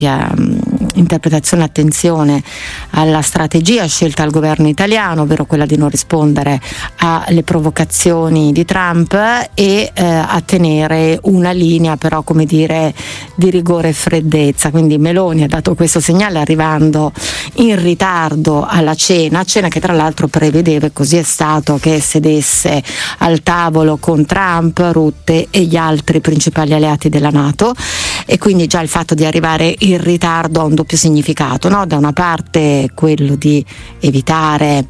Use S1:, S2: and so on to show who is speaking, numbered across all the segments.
S1: interpretazione, attenzione alla strategia scelta dal governo italiano, ovvero quella di non rispondere alle provocazioni di Trump e a tenere una linea però, come dire, di rigore e freddezza. Quindi Meloni ha dato questo segnale arrivando in ritardo alla cena che tra l'altro prevedeva, e così è stato, che sedesse al tavolo con Trump, Rutte e gli altri principali alleati della NATO, e quindi già il fatto di arrivare in ritardo ha un doppio significato, no? Da una parte quello di evitare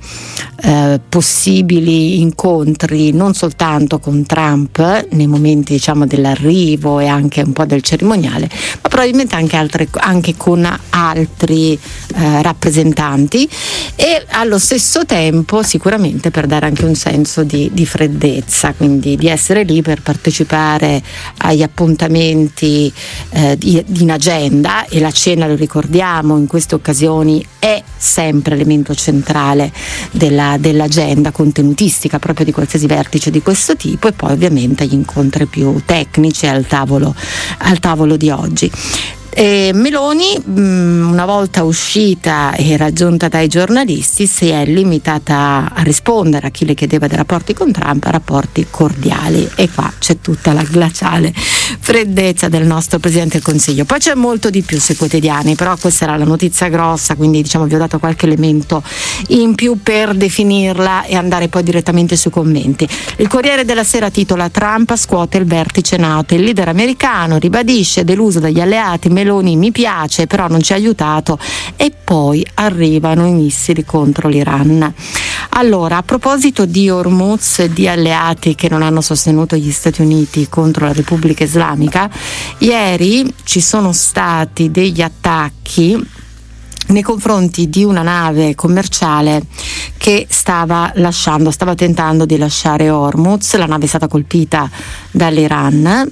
S1: possibili incontri non soltanto con Trump nei momenti, diciamo, dell'arrivo e anche un po' del cerimoniale, ma probabilmente anche con altri rappresentanti, e allo stesso tempo sicuramente per dare anche un senso di freddezza, quindi di essere lì per partecipare agli appuntamenti in agenda. E la cena, lo ricordiamo, in queste occasioni è sempre elemento centrale dell'agenda contenutistica proprio di qualsiasi vertice di questo tipo, e poi ovviamente gli incontri più tecnici al tavolo di oggi. Meloni, una volta uscita e raggiunta dai giornalisti, si è limitata a rispondere a chi le chiedeva dei rapporti con Trump, rapporti cordiali, e qua c'è tutta la glaciale freddezza del nostro Presidente del Consiglio. Poi c'è molto di più sui quotidiani, però questa era la notizia grossa, quindi diciamo vi ho dato qualche elemento in più per definirla e andare poi direttamente sui commenti. Il Corriere della Sera titola: Trump scuote il vertice NATO, il leader americano ribadisce deluso dagli alleati, Meloni mi piace però non ci ha aiutato, e poi arrivano i missili contro l'Iran. Allora, a proposito di Hormuz e di alleati che non hanno sostenuto gli Stati Uniti contro la Repubblica Islamica, ieri ci sono stati degli attacchi nei confronti di una nave commerciale che stava tentando di lasciare Hormuz. La nave è stata colpita dall'Iran,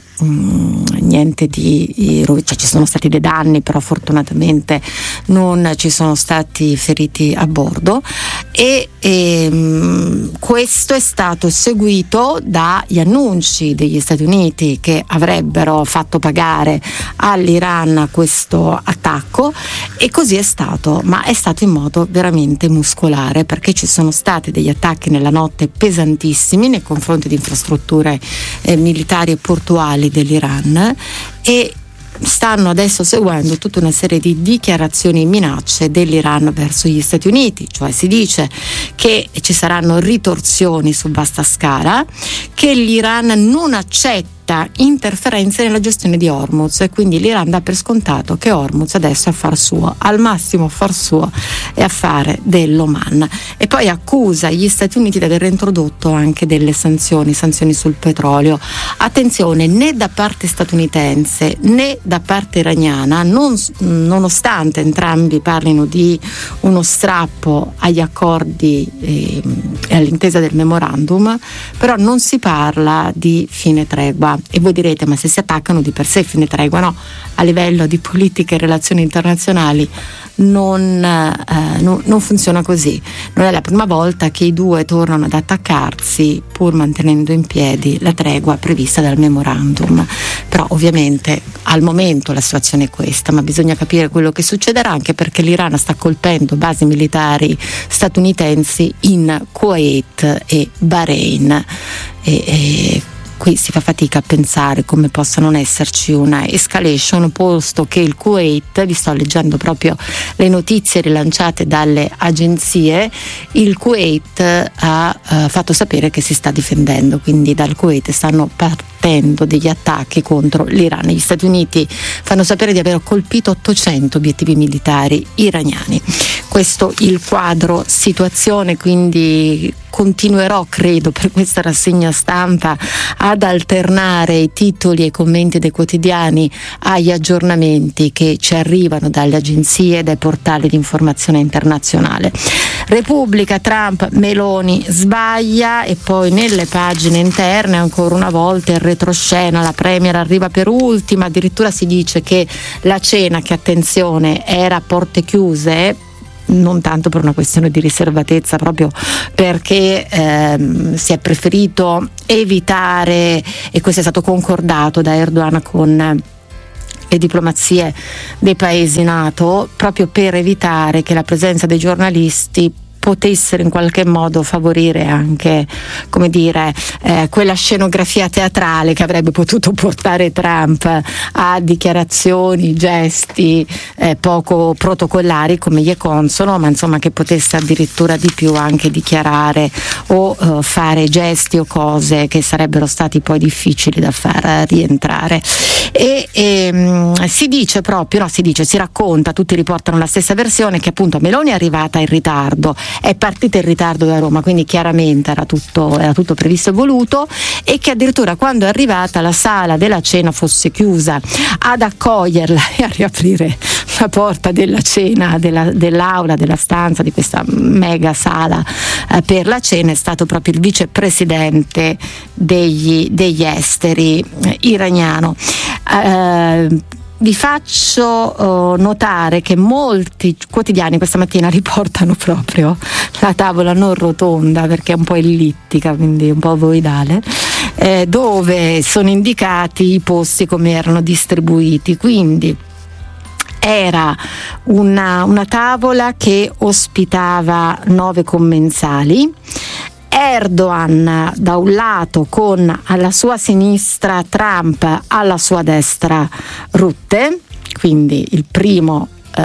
S1: ci sono stati dei danni, però fortunatamente non ci sono stati feriti a bordo, e questo è stato seguito dagli annunci degli Stati Uniti che avrebbero fatto pagare all'Iran questo attacco, e così è stato, ma è stato in modo veramente muscolare, perché ci sono stati degli attacchi nella notte pesantissimi nei confronti di infrastrutture militari e portuali dell'Iran, e stanno adesso seguendo tutta una serie di dichiarazioni e minacce dell'Iran verso gli Stati Uniti, cioè si dice che ci saranno ritorsioni su vasta scala, che l'Iran non accetta interferenze nella gestione di Hormuz, e quindi l'Iran dà per scontato che Hormuz adesso è affar suo, al massimo affar suo è affare dell'Oman, e poi accusa gli Stati Uniti di aver introdotto anche delle sanzioni sul petrolio. Attenzione, né da parte statunitense né da parte iraniana, nonostante entrambi parlino di uno strappo agli accordi e all'intesa del memorandum, però non si parla di fine tregua. E voi direte, ma se si attaccano di per sé fine tregua? No, a livello di politica e relazioni internazionali non funziona così. Non è la prima volta che i due tornano ad attaccarsi pur mantenendo in piedi la tregua prevista dal memorandum. Però ovviamente al momento la situazione è questa, ma bisogna capire quello che succederà, anche perché l'Iran sta colpendo basi militari statunitensi in Kuwait e Bahrain, e qui si fa fatica a pensare come possa non esserci una escalation, posto che il Kuwait, vi sto leggendo proprio le notizie rilanciate dalle agenzie, il Kuwait ha fatto sapere che si sta difendendo, quindi dal Kuwait stanno partendo degli attacchi contro l'Iran. Gli Stati Uniti fanno sapere di aver colpito 800 obiettivi militari iraniani. Questo il quadro situazione, quindi continuerò, credo, per questa rassegna stampa ad alternare i titoli e i commenti dei quotidiani agli aggiornamenti che ci arrivano dalle agenzie e dai portali di informazione internazionale. Repubblica, Trump, Meloni sbaglia, e poi nelle pagine interne ancora una volta il retroscena, la premier arriva per ultima, addirittura si dice che la cena, che attenzione, era a porte chiuse, non tanto per una questione di riservatezza, proprio perché si è preferito evitare, e questo è stato concordato da Erdogan con le diplomazie dei paesi NATO, proprio per evitare che la presenza dei giornalisti potessero in qualche modo favorire anche, come dire, quella scenografia teatrale che avrebbe potuto portare Trump a dichiarazioni, gesti poco protocollari come gli è consono, ma insomma che potesse addirittura di più anche dichiarare o fare gesti o cose che sarebbero stati poi difficili da far rientrare. Si racconta, tutti riportano la stessa versione, che appunto Meloni è arrivata in ritardo, è partita in ritardo da Roma, quindi chiaramente era tutto previsto e voluto, e che addirittura quando è arrivata la sala della cena fosse chiusa. Ad accoglierla e a riaprire la porta della cena, dell'aula, della stanza, di questa mega sala per la cena, è stato proprio il vicepresidente degli esteri iraniano. Vi faccio notare che molti quotidiani questa mattina riportano proprio la tavola non rotonda, perché è un po' ellittica, quindi un po' ovoidale, dove sono indicati i posti come erano distribuiti. Quindi era una tavola che ospitava 9 commensali. Erdogan da un lato, con alla sua sinistra Trump, alla sua destra Rutte, quindi il primo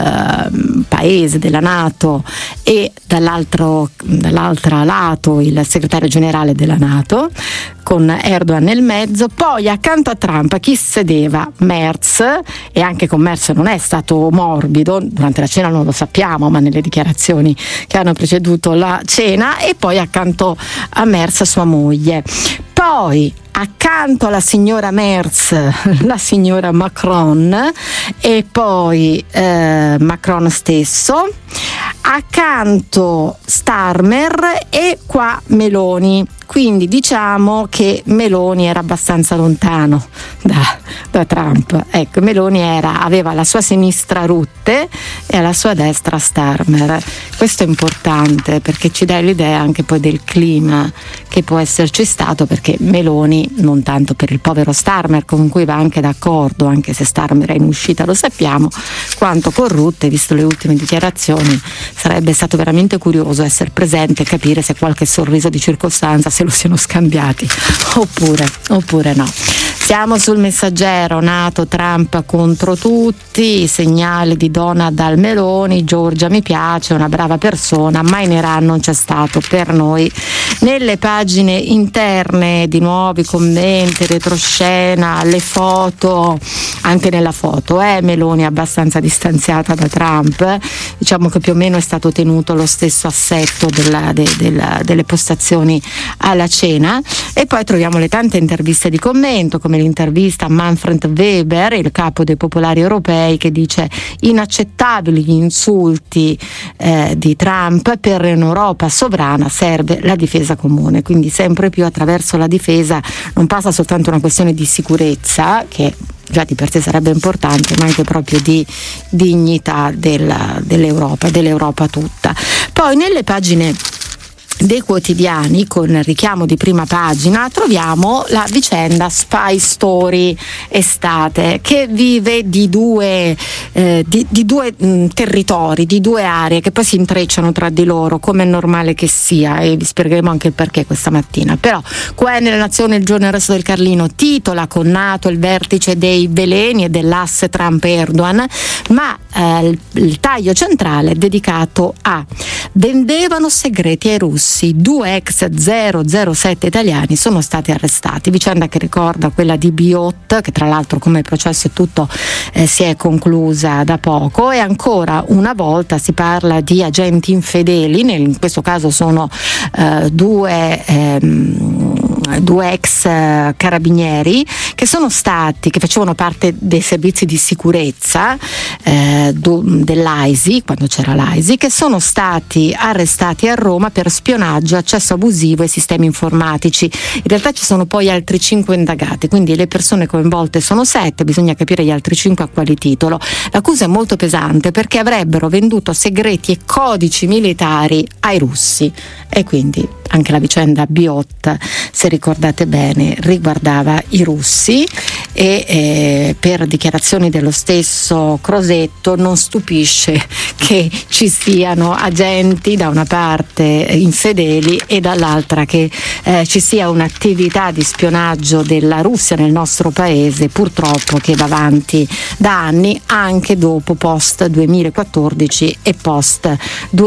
S1: paese della NATO, e dall'altro lato il segretario generale della NATO, con Erdogan nel mezzo. Poi accanto a Trump chi sedeva? Merz, e anche con Merz non è stato morbido, durante la cena non lo sappiamo, ma nelle dichiarazioni che hanno preceduto la cena, e poi accanto a Merz sua moglie. Poi accanto alla signora Merz la signora Macron, e poi Macron stesso, accanto Starmer, e qua Meloni. Quindi diciamo che Meloni era abbastanza lontano da Trump. Ecco, Meloni aveva alla sua sinistra Rutte e alla sua destra Starmer. Questo è importante perché ci dà l'idea anche poi del clima che può esserci stato, perché Meloni, non tanto per il povero Starmer, con cui va anche d'accordo, anche se Starmer è in uscita, lo sappiamo, quanto con Rutte, visto le ultime dichiarazioni, sarebbe stato veramente curioso essere presente e capire se qualche sorriso di circostanza se lo siano scambiati oppure no. Siamo sul Messaggero. NATO, Trump contro tutti, segnali di Donald al Meloni, Giorgia mi piace, una brava persona, ma in Iran non c'è stato per noi. Nelle pagine interne di nuovi commenti, retroscena, le foto, anche nella foto Meloni è abbastanza distanziata da Trump, diciamo che più o meno è stato tenuto lo stesso assetto delle postazioni alla cena. E poi troviamo le tante interviste di commento, come l'intervista a Manfred Weber, il capo dei popolari europei, che dice: inaccettabili gli insulti di Trump, per un'Europa sovrana serve la difesa comune. Quindi sempre più attraverso la difesa non passa soltanto una questione di sicurezza, che già di per sé sarebbe importante, ma anche proprio di dignità dell'Europa tutta. Poi nelle pagine dei quotidiani, con richiamo di prima pagina, troviamo la vicenda Spy Story estate, che vive di due territori, di due aree che poi si intrecciano tra di loro, come è normale che sia, e vi spiegheremo anche il perché questa mattina. Però qua nella Nazione, il giorno del resto del Carlino titola: con NATO il vertice dei veleni e dell'asse Trump-Erdogan, ma il taglio centrale è dedicato a: vendevano segreti ai russi, 2 ex 007 italiani sono stati arrestati. Vicenda che ricorda quella di Biot, che tra l'altro, come il processo e tutto, si è conclusa da poco, e ancora una volta si parla di agenti infedeli, in questo caso sono due ex carabinieri che facevano parte dei servizi di sicurezza dell'AISI, quando c'era l'AISI, che sono stati arrestati a Roma per spionaggio, accesso abusivo ai sistemi informatici. In realtà ci sono poi altri 5 indagati, quindi le persone coinvolte sono 7, bisogna capire gli altri 5 a quali titolo. L'accusa è molto pesante perché avrebbero venduto segreti e codici militari ai russi. e quindi anche la vicenda Biot, se ricordate bene, riguardava i russi e per dichiarazioni dello stesso Crosetto non stupisce che ci siano agenti da una parte infedeli e dall'altra che ci sia un'attività di spionaggio della Russia nel nostro paese, purtroppo, che va avanti da anni, anche dopo post 2014 e post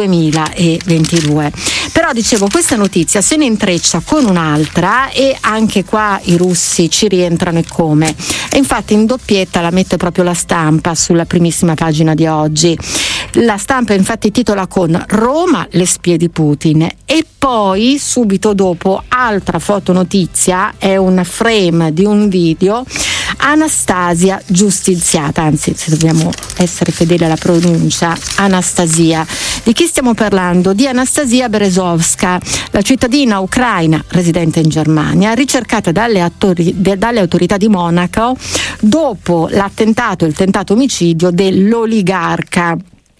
S1: 2022. Però dicevo, questa notizia se ne intreccia con un'altra e anche qua i russi ci rientrano, e come. E infatti in doppietta la mette proprio La Stampa sulla primissima pagina di oggi. La Stampa infatti titola con Roma, le spie di Putin, e poi subito dopo altra fotonotizia, è un frame di un video, Anastasia giustiziata, anzi se dobbiamo essere fedeli alla pronuncia, Anastasia. Di chi stiamo parlando? Di Anastasia Berezovska, la cittadina ucraina residente in Germania, ricercata dalle autorità di Monaco dopo il tentato omicidio dell'oligarca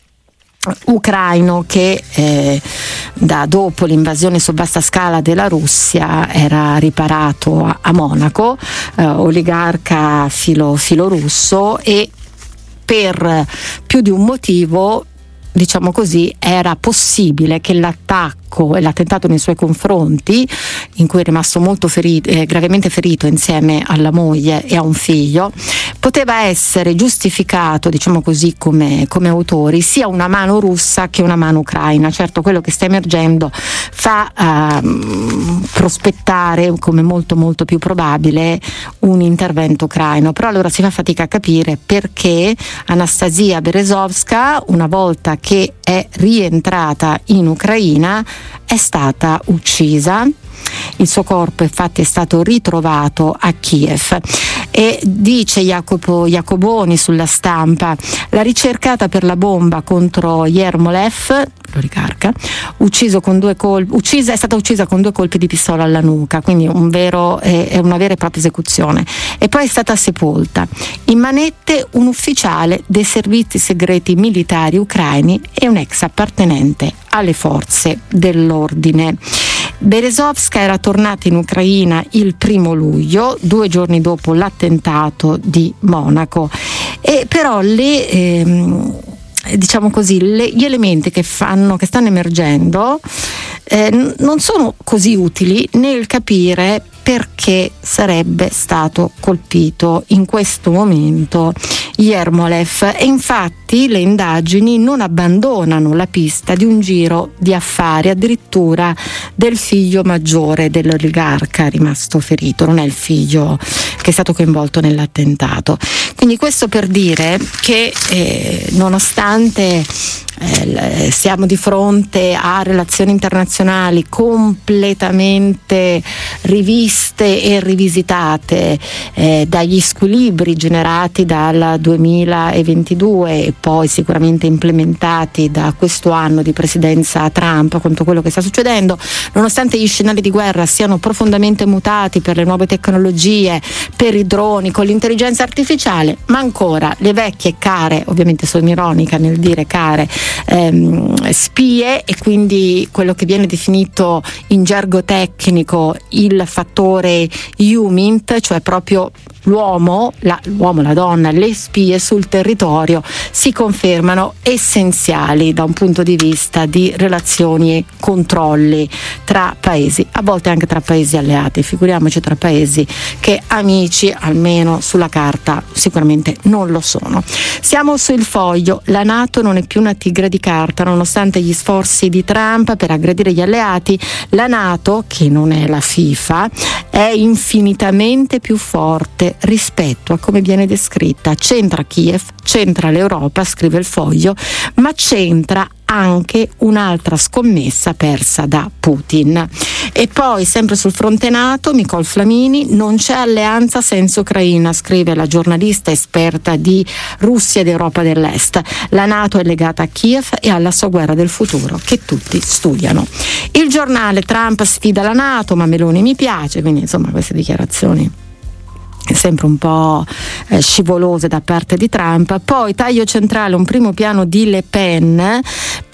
S1: ucraino che dopo l'invasione su vasta scala della Russia era riparato a Monaco, oligarca filorusso, e per più di un motivo, diciamo così, era possibile che l'attacco e l'attentato nei suoi confronti, in cui è rimasto molto gravemente ferito insieme alla moglie e a un figlio, poteva essere giustificato, diciamo così, come autori, sia una mano russa che una mano ucraina. Certo, quello che sta emergendo fa prospettare come molto molto più probabile un intervento ucraino, però allora si fa fatica a capire perché Anastasia Berezovska, una volta che è rientrata in Ucraina, è stata uccisa. Il suo corpo infatti è stato ritrovato a Kiev e dice Jacopo Jacoboni sulla Stampa: la ricercata per la bomba contro Yermolev, l'oligarca, è stata uccisa con 2 colpi di pistola alla nuca, quindi è una vera e propria esecuzione, e poi è stata sepolta. In manette un ufficiale dei servizi segreti militari ucraini e un ex appartenente alle forze dell'ordine. Berezovska era tornata in Ucraina il 1 luglio, 2 giorni dopo l'attentato di Monaco, e però diciamo così, gli elementi che stanno emergendo non sono così utili nel capire perché sarebbe stato colpito in questo momento Yermolev, e infatti le indagini non abbandonano la pista di un giro di affari addirittura del figlio maggiore dell'oligarca rimasto ferito, non è il figlio che è stato coinvolto nell'attentato. Quindi questo per dire che nonostante siamo di fronte a relazioni internazionali completamente riviste e rivisitate dagli squilibri generati dal 2022 e poi sicuramente implementati da questo anno di presidenza Trump contro quello che sta succedendo, nonostante gli scenari di guerra siano profondamente mutati per le nuove tecnologie, per i droni, con l'intelligenza artificiale, ma ancora le vecchie care, ovviamente sono ironica nel dire care, spie, e quindi quello che viene definito in gergo tecnico il fattore HUMINT, cioè proprio l'uomo, la donna, le spie sul territorio si confermano essenziali da un punto di vista di relazioni e controlli tra paesi, a volte anche tra paesi alleati, figuriamoci tra paesi che amici, almeno sulla carta, sicuramente non lo sono. Siamo sul Foglio: la NATO non è più una tigre di carta, nonostante gli sforzi di Trump per aggredire gli alleati. La NATO, che non è la FIFA, è infinitamente più forte rispetto a come viene descritta. C'entra Kiev, c'entra l'Europa, scrive il Foglio, ma c'entra anche un'altra scommessa persa da Putin. E poi, sempre sul fronte NATO, Nicole Flamini: non c'è alleanza senza Ucraina, scrive la giornalista esperta di Russia ed Europa dell'Est. La NATO è legata a Kiev e alla sua guerra del futuro, che tutti studiano. Il Giornale: Trump sfida la NATO, ma Meloni mi piace, quindi insomma queste dichiarazioni sempre un po' scivolose da parte di Trump. Poi taglio centrale, un primo piano di Le Pen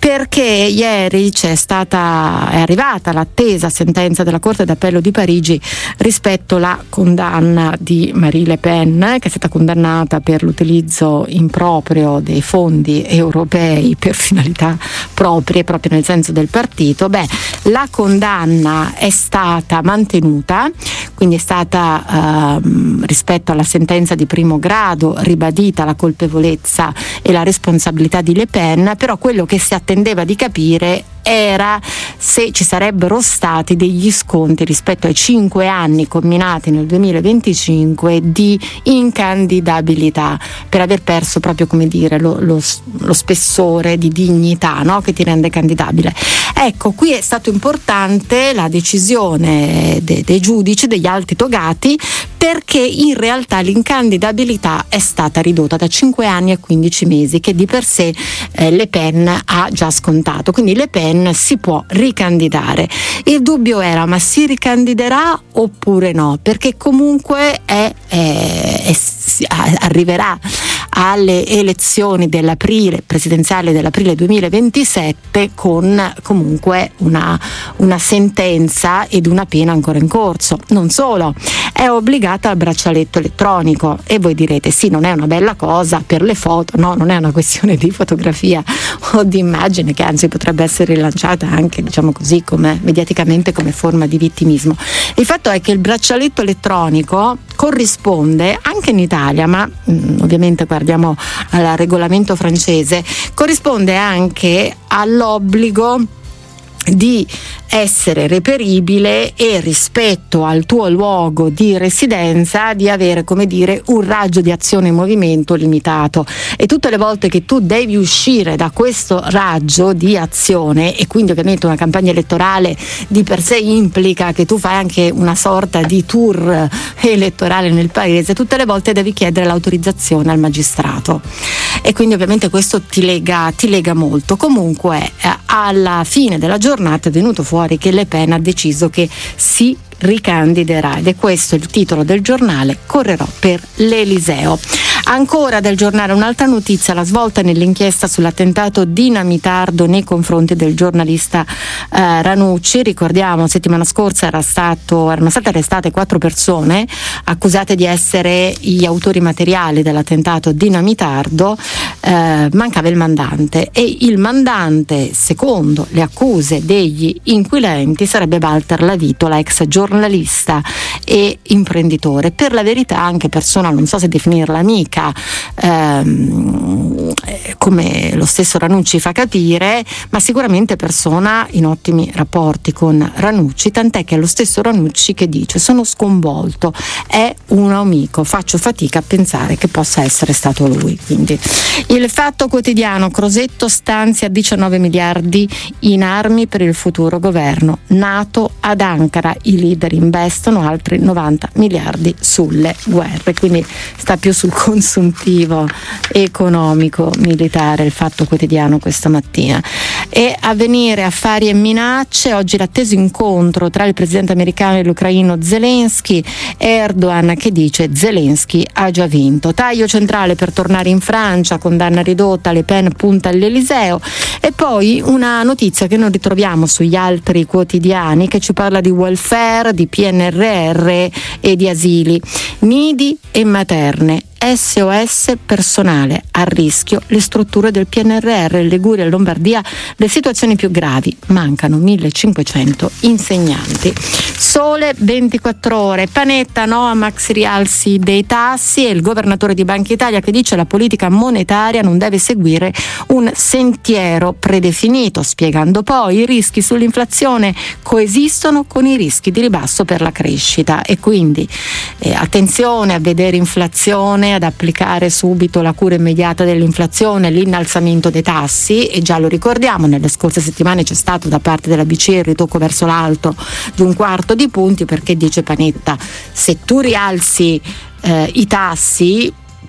S1: perché ieri è arrivata l'attesa sentenza della Corte d'Appello di Parigi rispetto alla condanna di Marine Le Pen, che è stata condannata per l'utilizzo improprio dei fondi europei per finalità proprie, proprio nel senso del partito. La condanna è stata mantenuta, quindi è stata rispetto alla sentenza di primo grado ribadita la colpevolezza e la responsabilità di Le Pen, però quello che si attendeva di capire era se ci sarebbero stati degli sconti rispetto ai 5 anni comminati nel 2025 di incandidabilità, per aver perso proprio, come dire, lo spessore di dignità, no? Che ti rende candidabile. Ecco, qui è stato importante la decisione dei giudici, degli alti togati, perché in realtà l'incandidabilità è stata ridotta da 5 anni a 15 mesi, che di per sé Le Pen ha già scontato, quindi Le Pen si può ricandidare. Il dubbio era: ma si ricandiderà oppure no? Perché comunque arriverà alle elezioni presidenziali dell'aprile 2027 con comunque una sentenza ed una pena ancora in corso. Non solo, è obbligata al braccialetto elettronico, e voi direte sì, non è una bella cosa per le foto, no, non è una questione di fotografia o di immagine, che anzi potrebbe essere rilanciata anche, diciamo così, come mediaticamente come forma di vittimismo. Il fatto è che il braccialetto elettronico corrisponde anche in Italia, ma ovviamente guardiamo al regolamento francese, corrisponde anche all'obbligo di essere reperibile e, rispetto al tuo luogo di residenza, di avere, come dire, un raggio di azione e movimento limitato, e tutte le volte che tu devi uscire da questo raggio di azione, e quindi ovviamente una campagna elettorale di per sé implica che tu fai anche una sorta di tour elettorale nel paese, tutte le volte devi chiedere l'autorizzazione al magistrato, e quindi ovviamente questo ti lega molto. Comunque alla fine della giornata è venuto fuori che Le Pen ha deciso che si ricandiderà, ed è questo il titolo del giornale: correrò per l'Eliseo. Ancora del giornale un'altra notizia: la svolta nell'inchiesta sull'attentato dinamitardo nei confronti del giornalista Ranucci. Ricordiamo, settimana scorsa erano state arrestate 4 persone accusate di essere gli autori materiali dell'attentato dinamitardo. Mancava il mandante, e il mandante, secondo le accuse degli inquirenti, sarebbe Walter Lavitola, ex giornalista e imprenditore, per la verità anche persona, non so se definirla amica, come lo stesso Ranucci fa capire, ma sicuramente persona in ottimi rapporti con Ranucci, tant'è che è lo stesso Ranucci che dice: sono sconvolto, è un amico, faccio fatica a pensare che possa essere stato lui. Quindi il Fatto Quotidiano: Crosetto stanzia 19 miliardi in armi per il futuro governo, NATO ad Ankara, i leader investono altri 90 miliardi sulle guerre, quindi sta più sul consuntivo economico militare il Fatto Quotidiano questa mattina. E Avvenire: affari e minacce, oggi l'atteso incontro tra il presidente americano e l'ucraino Zelensky, Erdogan che dice Zelensky ha già vinto. Taglio centrale per tornare in Francia, condanna ridotta, Le Pen punta all'Eliseo. E poi una notizia che non ritroviamo sugli altri quotidiani, che ci parla di welfare, di PNRR e di asili, nidi e materne. SOS personale a rischio, le strutture del PNRR, Liguria e Lombardia le situazioni più gravi, mancano 1500 insegnanti. Sole 24 ore, Panetta no a max rialzi dei tassi, e il governatore di Banca Italia che dice la politica monetaria non deve seguire un sentiero predefinito, spiegando poi i rischi sull'inflazione coesistono con i rischi di ribasso per la crescita, e quindi attenzione a vedere inflazione, ad applicare subito la cura immediata dell'inflazione, l'innalzamento dei tassi, e già lo ricordiamo, nelle scorse settimane c'è stato da parte della BCE il ritocco verso l'alto di 1/4 di punti, perché dice Panetta, se tu rialzi i tassi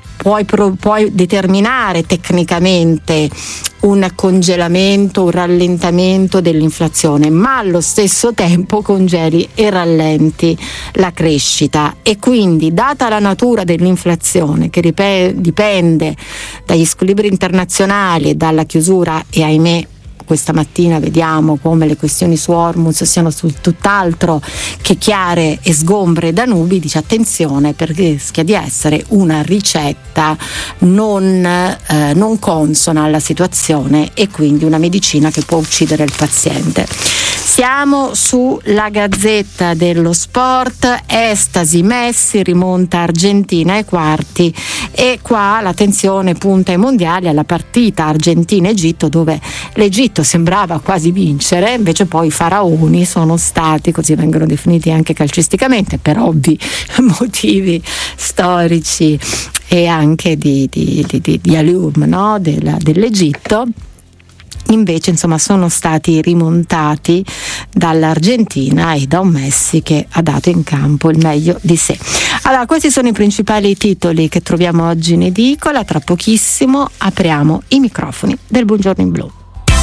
S1: puoi determinare tecnicamente un congelamento, un rallentamento dell'inflazione, ma allo stesso tempo congeli e rallenti la crescita, e quindi, data la natura dell'inflazione che dipende dagli squilibri internazionali e dalla chiusura, e ahimè questa mattina vediamo come le questioni su Hormuz siano tutt'altro che chiare e sgombre da nubi, dice attenzione perché rischia di essere una ricetta non consona alla situazione e quindi una medicina che può uccidere il paziente. Siamo sulla Gazzetta dello Sport, estasi Messi, rimonta Argentina ai quarti e qua l'attenzione punta ai mondiali, alla partita Argentina-Egitto dove l'Egitto sembrava quasi vincere, invece poi i faraoni sono stati, così vengono definiti anche calcisticamente per ovvi motivi storici e anche di allure, no? dell'Egitto. Invece insomma sono stati rimontati dall'Argentina e da un Messi che ha dato in campo il meglio di sé. Allora, questi sono i principali titoli che troviamo oggi in edicola. Tra pochissimo apriamo i microfoni del Buongiorno in Blu.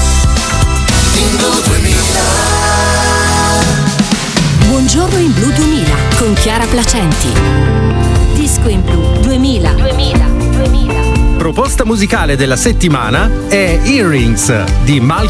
S2: Buongiorno in Blu 2000 con Chiara Placenti. Disco in Blu 2000.
S3: Proposta musicale della settimana è Earrings di Malcolm